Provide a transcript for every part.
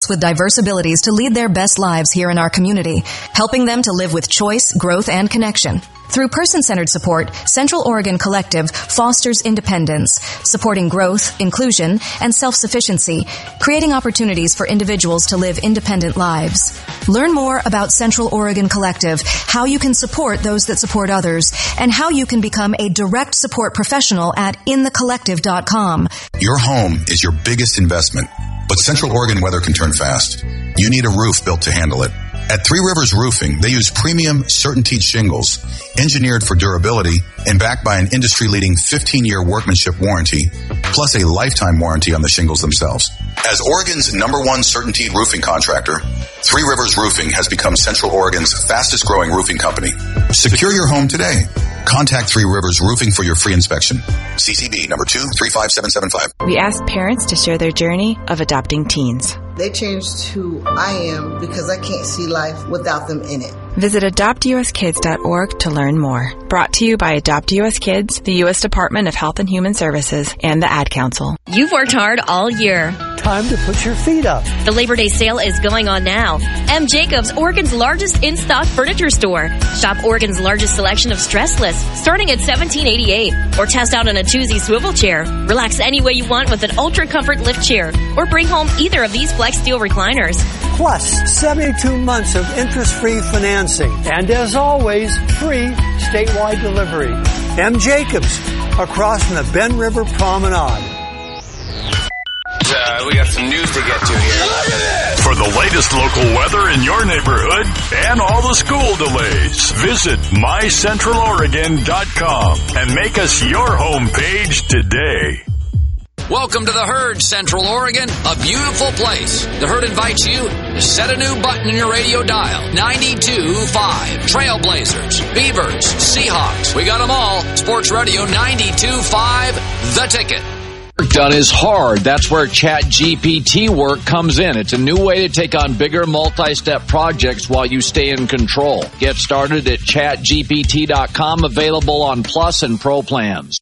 with diverse abilities to lead their best lives here in our community, helping them to live with choice, growth, and connection. Through person-centered support, Central Oregon Collective fosters independence, supporting growth, inclusion, and self-sufficiency, creating opportunities for individuals to live independent lives. Learn more about Central Oregon Collective, how you can support those that support others, and how you can become a direct support professional at inthecollective.com. Your home is your biggest investment, but Central Oregon weather can turn fast. You need a roof built to handle it. At Three Rivers Roofing, they use premium CertainTeed shingles, engineered for durability and backed by an industry-leading 15-year workmanship warranty, plus a lifetime warranty on the shingles themselves. As Oregon's #1 CertainTeed roofing contractor, Three Rivers Roofing has become Central Oregon's fastest-growing roofing company. Secure your home today. Contact Three Rivers Roofing for your free inspection. CCB number 235775. We asked parents to share their journey of adopting teens. They changed who I am because I can't see life without them in it. Visit adoptuskids.org to learn more. Brought to you by Adopt U.S. Kids, the U.S. Department of Health and Human Services, and the Ad Council. You've worked hard all year. Time to put your feet up. The Labor Day sale is going on now. M. Jacobs, Oregon's largest in-stock furniture store. Shop Oregon's largest selection of stressless, starting at $17.88. Or test out an Atuzzi swivel chair. Relax any way you want with an Ultra Comfort lift chair. Or bring home either of these Flex Steel recliners. Plus, 72 months of interest-free financing. And as always, free statewide delivery. M. Jacobs, across from the Ben River Promenade. We got some news to get to here. For the latest local weather in your neighborhood and all the school delays, visit mycentraloregon.com and make us your homepage today. Welcome to the Herd, Central Oregon, a beautiful place. The Herd invites you to set a new button in your radio dial. 92.5. Trailblazers, Beavers, Seahawks. We got them all. Sports Radio 92.5, The Ticket. Work done is hard. That's where ChatGPT work comes in. It's a new way to take on bigger multi-step projects while you stay in control. Get started at chatgpt.com, available on Plus and Pro plans.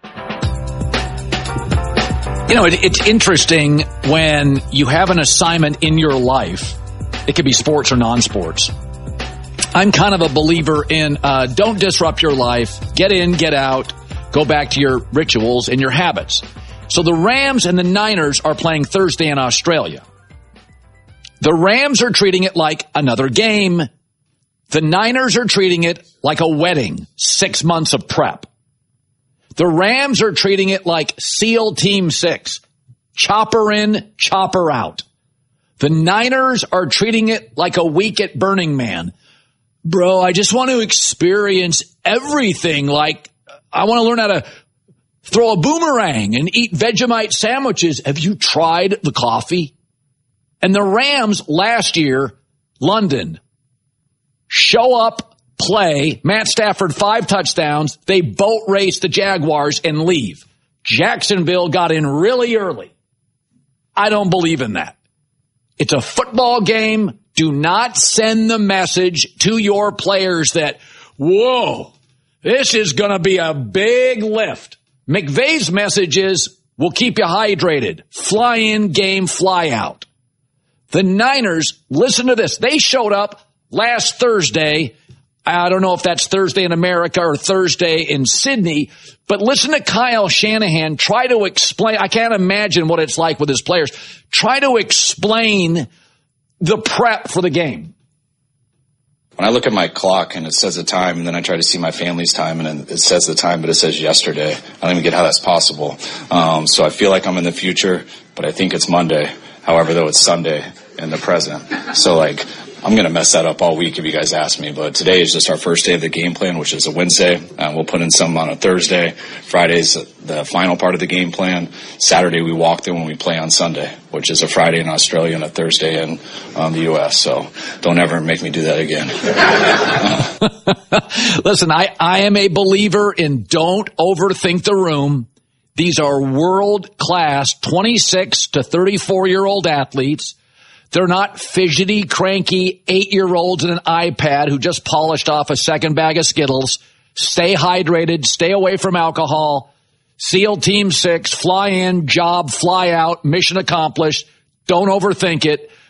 You know, it's interesting when you have an assignment in your life. It could be sports or non-sports. I'm kind of a believer in don't disrupt your life. Get in, get out. Go back to your rituals and your habits. So the Rams and the Niners are playing Thursday in Australia. The Rams are treating it like another game. The Niners are treating it like a wedding, 6 months of prep. The Rams are treating it like SEAL Team 6. Chopper in, chopper out. The Niners are treating it like a week at Burning Man. Bro, I just want to experience everything. Like, I want to learn how to throw a boomerang and eat Vegemite sandwiches. Have you tried the coffee? And the Rams last year, London, show up, play, Matt Stafford 5 touchdowns, they boat race the Jaguars and leave. Jacksonville got in really early. I don't believe in that. It's a football game. Do not send the message to your players that, whoa, this is going to be a big lift. McVay's message is, we'll keep you hydrated. Fly in, game, fly out. The Niners, listen to this. They showed up last Thursday. I don't know if that's Thursday in America or Thursday in Sydney, but listen to Kyle Shanahan try to explain. I can't imagine what it's like with his players. Try to explain the prep for the game. When I look at my clock and it says the time, and then I try to see my family's time and it says the time, but it says yesterday. I don't even get how that's possible. So I feel like I'm in the future, but I think it's Monday. However, though, it's Sunday in the present. So, I'm going to mess that up all week if you guys ask me, but today is just our first day of the game plan, which is a Wednesday. We'll put in some on a Thursday. Friday's the final part of the game plan. Saturday we walk in when we play on Sunday, which is a Friday in Australia and a Thursday in the U.S. So don't ever make me do that again. Listen, I am a believer in don't overthink the room. These are world-class 26 to 34-year-old athletes. They're not fidgety, cranky 8-year-olds in an iPad who just polished off a second bag of Skittles. Stay hydrated. Stay away from alcohol. SEAL Team 6. Fly in, job, fly out. Mission accomplished. Don't overthink it.